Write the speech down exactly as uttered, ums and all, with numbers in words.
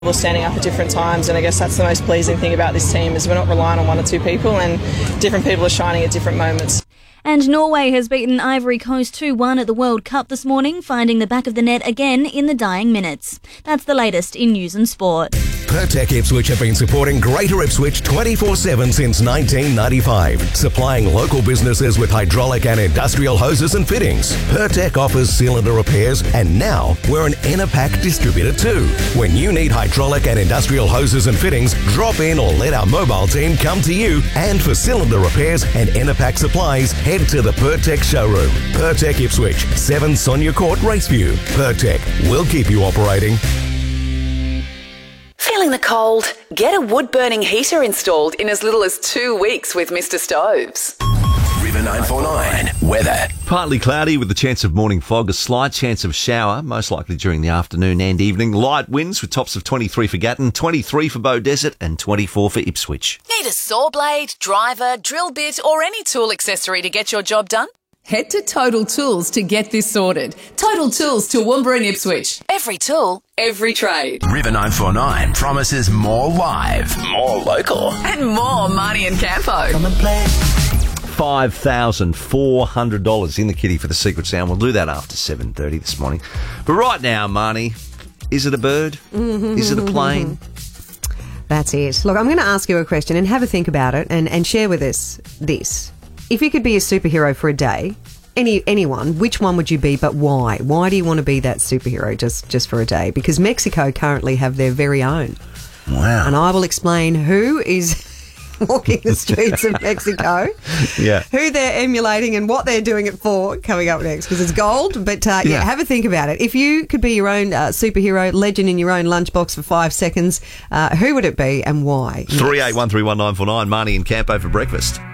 We're standing up at different times, and I guess that's the most pleasing thing about this team is we're not relying on one or two people, and different people are shining at different moments. And Norway has beaten Ivory Coast two one at the World Cup this morning, finding the back of the net again in the dying minutes. That's the latest in news and sport. Pertec Ipswich have been supporting Greater Ipswich twenty-four seven since nineteen ninety-five, supplying local businesses with hydraulic and industrial hoses and fittings. Pertec offers cylinder repairs, and now we're an Enerpac distributor too. When you need hydraulic and industrial hoses and fittings, drop in or let our mobile team come to you. And for cylinder repairs and Enerpac supplies, head to the Pertec showroom. Pertec Ipswich, seven Sonia Court, Raceview. Pertec, we'll keep you operating. Feeling the cold? Get a wood-burning heater installed in as little as two weeks with Mister Stoves. River nine four nine weather. Partly cloudy with the chance of morning fog, a slight chance of shower, most likely during the afternoon and evening. Light winds with tops of twenty-three for Gatton, twenty-three for Bow Desert and twenty-four for Ipswich. Need a saw blade, driver, drill bit or any tool accessory to get your job done? Head to Total Tools to get this sorted. Total Tools, Toowoomba and Ipswich. Every tool, every trade. River nine four nine promises more live, more local, And more Marnie and Campo. Come and play. five thousand four hundred dollars in the kitty for the secret sound. We'll do that after seven thirty this morning. But right now, Marnie, is it a bird? Is it a plane? That's it. Look, I'm going to ask you a question and have a think about it and, and share with us this. If you could be a superhero for a day, any anyone, which one would you be, but why? Why do you want to be that superhero just, just for a day? Because Mexico currently have their very own. Wow. And I will explain who is walking the streets of Mexico, Yeah. who they're emulating and what they're doing it for coming up next, because it's gold. But uh, yeah. Yeah. have a think about it. If you could be your own uh, superhero, legend in your own lunchbox for five seconds, uh, who would it be and why? three eight one three one nine four nine, Marnie and Campo for breakfast.